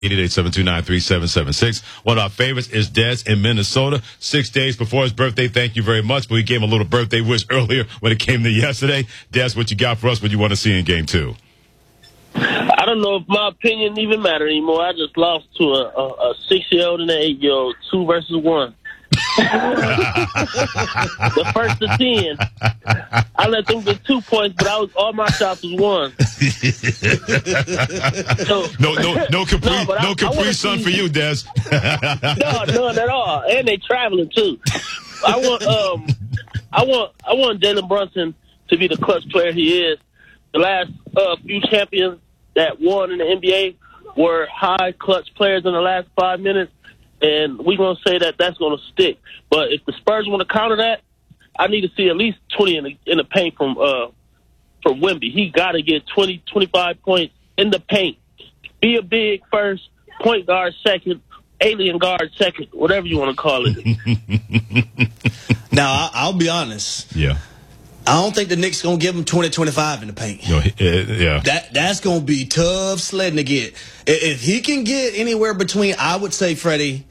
888-729-3776. One of our favorites is Des in Minnesota. 6 days before his birthday. Thank you very much. But we gave him a little birthday wish earlier when it came to yesterday. Des, what you got for us? What you want to see in Game 2? I don't know if my opinion even matters anymore. I just lost to a 6-year-old and an 8-year-old, 2 versus 1. The first to 10. I let them get 2 points, but all my shots was 1. So, no Capri Sun for you, Des. No, none at all. And they traveling too. I want Jalen Brunson to be the clutch player he is. The last few champions that won in the NBA were high clutch players in the last 5 minutes, and we're going to say that that's going to stick. But if the Spurs want to counter that, I need to see at least 20 in the paint from Wemby. He got to get 20, 25 points in the paint. Be a big first, point guard second, alien guard second, whatever you want to call it. Now, I'll be honest. Yeah. I don't think the Knicks going to give him 20-25 in the paint. Yeah. That's going to be tough sledding to get. If he can get anywhere between, I would say, Freddie,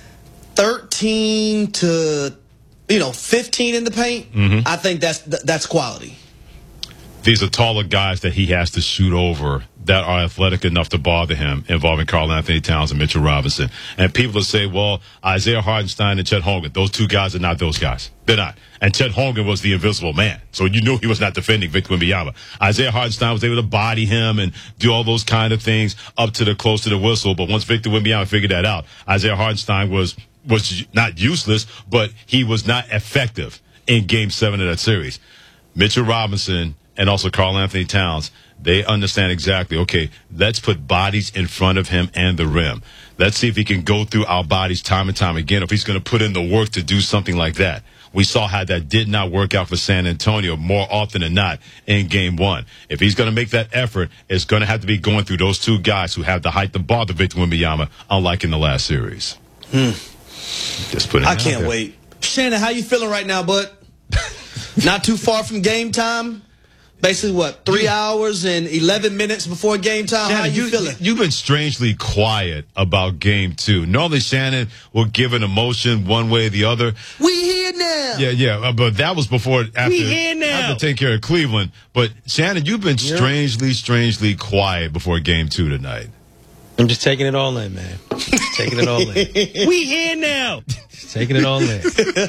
13 to 15 in the paint, I think that's quality. These are taller guys that he has to shoot over that are athletic enough to bother him, involving Karl Anthony Towns and Mitchell Robinson. And people will say, well, Isaiah Hartenstein and Chet Holmgren, those two guys are not those guys. They're not. And Chet Holmgren was the invisible man. So you knew he was not defending Victor Wembanyama. Isaiah Hartenstein was able to body him and do all those kind of things up to the close to the whistle. But once Victor Wembanyama figured that out, Isaiah Hartenstein was not useless, but he was not effective in Game 7 of that series. Mitchell Robinson and also Karl Anthony Towns, they understand exactly, okay, let's put bodies in front of him and the rim. Let's see if he can go through our bodies time and time again, if he's going to put in the work to do something like that. We saw how that did not work out for San Antonio more often than not in Game 1. If he's going to make that effort, it's going to have to be going through those two guys who have the height to bother Victor Wembanyama, unlike in the last series. Just put it I can't wait. Shannon, how you feeling right now, bud? Not too far from game time? Basically, what, 3 hours and 11 minutes before game time? Shannon, how you feeling? You've been strangely quiet about Game 2. Normally, Shannon will give an emotion one way or the other. We here now. Yeah, but that was before, after taking care of Cleveland. But, Shannon, you've been strangely quiet before Game 2 tonight. I'm just taking it all in, man. Just taking it all in. We here now. Just taking it all in.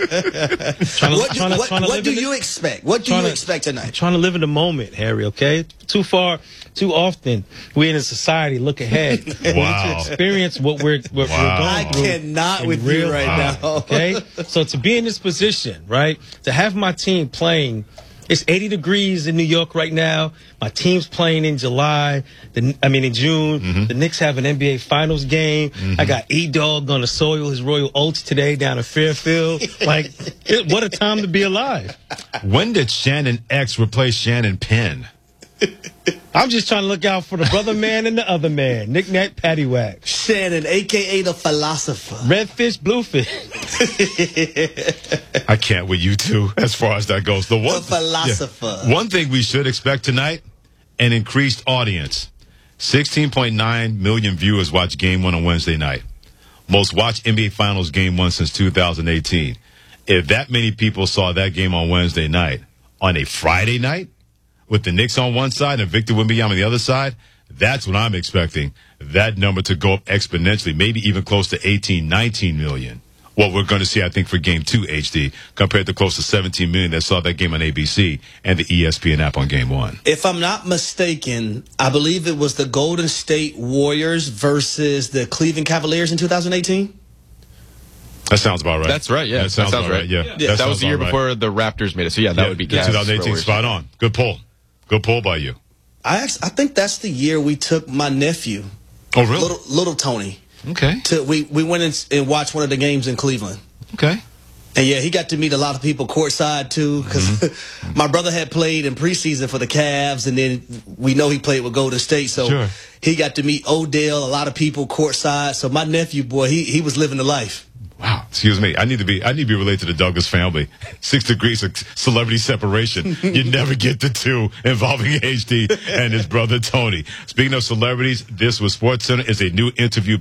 What do you expect? What do you expect tonight? Trying to live in the moment, Harry, okay? Too often, we in a society look ahead. Wow. We need to experience what we're going through. I cannot with you right now. Okay? So to be in this position, right, to have my team playing, it's 80 degrees in New York right now. My team's playing in June. The Knicks have an NBA Finals game. I got E-Dog going to soil his royal oats today down in Fairfield. What a time to be alive. When did Shannon X replace Shannon Penn? I'm just trying to look out for the brother man and the other man. Knick-knack, paddywhack. Shannon, a.k.a. the philosopher. Red fish, blue fish. I can't with you two as far as that goes. The philosopher. Yeah. One thing we should expect tonight, an increased audience. 16.9 million viewers watched Game 1 on Wednesday night. Most watched NBA Finals Game 1 since 2018. If that many people saw that game on Wednesday night, on a Friday night, with the Knicks on one side and Victor Wembanyama on the other side, that's what I'm expecting. That number to go up exponentially, maybe even close to 18, 19 million. What we're going to see, I think, for Game 2, HD, compared to close to 17 million that saw that game on ABC and the ESPN app on Game 1. If I'm not mistaken, I believe it was the Golden State Warriors versus the Cleveland Cavaliers in 2018. That sounds about right. That's right, yeah. That sounds right. Yeah. That was the year before the Raptors made it. So, that would be Cavs. 2018, spot on. Good pull. Good pull by you. I think that's the year we took my nephew. Oh, really? Little Tony. Okay. We went and watched one of the games in Cleveland. Okay. And, he got to meet a lot of people courtside, too, because my brother had played in preseason for the Cavs, and then we know he played with Golden State, so he got to meet Odell, a lot of people courtside. So my nephew, boy, he was living the life. Wow. Excuse me. I need to be related to the Douglas family. 6 degrees of celebrity separation. You never get the two involving HD and his brother Tony. Speaking of celebrities, this was SportsCenter is a new interview